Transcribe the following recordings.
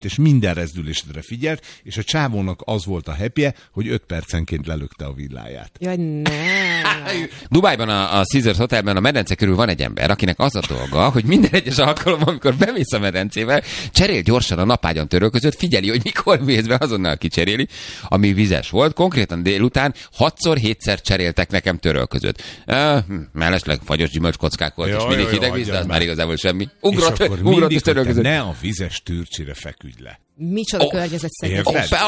és minden rezdülésedre figyelt, és a csávónak az volt a happy-je, hogy 5 percenként lelökte a villáját. Jaj, ne. Dubájban a Caesars Hotelben a medence körül van egy ember, akinek az a dolga, hogy minden egyes alkalommal, amikor bemész a medencével, cserél gyorsan a napágyon törölközőt, figyeli, hogy mikor mész be, azonnal kicseréli, ami vizes volt. Konkrétan délután 6-7-szer cseréltek nekem törölközőt. Mellesleg fagyos gyümölcskockák volt, és mindig hideg víz, de az már igazából semmi. Ugrott és törölközött. Ne a vizes tűrcsire feküdj le. Micsoda környezetszennyezés.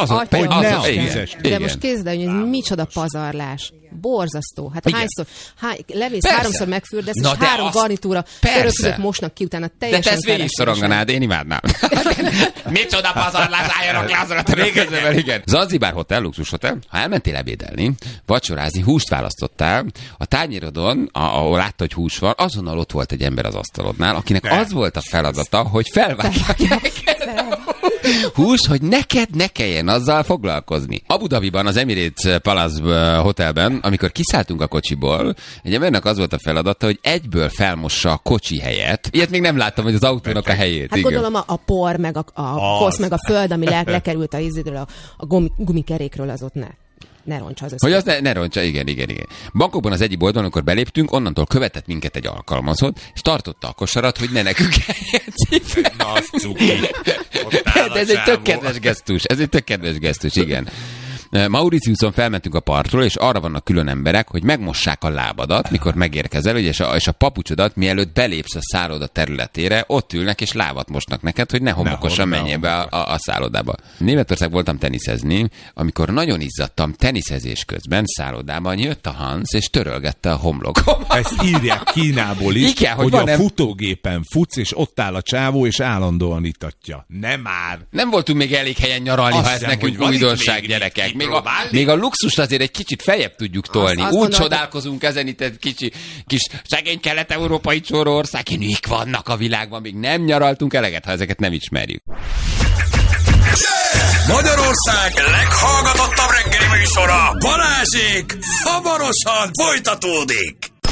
De most képzeld el, hogy ez micsoda pazarlás. Borzasztó. Hát hányszor, lemész, 3-szor megfürdesz, és 3 garnitúra törölközött mosnak ki, utána teljesen de te ezt végig szoronganád, én imádnám. Micsoda pazarlás, álljanak le azon a törölközővel, igen. Zanzibár hotel, luxushotel, ha elmentél ebédelni, vacsorázni, húst választottál, a tányérodon, ahol látta, hogy hús van, azonnal ott volt egy ember az asztalodnál, akinek az volt a feladata, hogy felvágja hús, hogy neked ne kelljen azzal foglalkozni. Abu Dhabiban, az Emirates Palace Hotelben, amikor kiszálltunk a kocsiból, egy embernek az volt a feladata, hogy egyből felmossa a kocsi helyet. Ilyet még nem láttam, hogy az autónak a helyét. Hát igen. Gondolom a por, meg a kosz, meg a föld, ami lekerült a gumikerékről, az ott ne roncsa az összes. Hogy az ne roncsa, igen. Bankokban az egyik boltban, amikor beléptünk, onnantól követett minket egy alkalmazott, és tartotta a kosarat, hogy ne nekünk kelljen. Na, az cuki. De ez egy tök kedves gesztus, igen. Mauritiuson felmentünk a partról, és arra vannak külön emberek, hogy megmossák a lábadat, mikor megérkezel, és a papucsodat, mielőtt belépsz a szálloda területére, ott ülnek és lábat mosnak neked, hogy ne homokosan menjél be a szállodába. Németország voltam teniszezni, amikor nagyon izzadtam teniszezés közben szállodában, jött a Hans, és törölgette a homlokom. Ezt írják Kínából is, igen, hogy a futógépen futsz, és ott áll a csávó, és állandóan itatja. Nem már! Nem voltunk még elég helyen nyaralni, ha ez nekünk újdonság, gyerekek. Még a luxust azért egy kicsit feljebb tudjuk tolni. Úgy csodálkozunk ezen itt egy kis szegény kelet-európai csórország, mik vannak a világban, még nem nyaraltunk eleget, ha ezeket nem ismerjük. Magyarország leghallgatottabb reggeli műsora, Balázsék hamarosan folytatódik.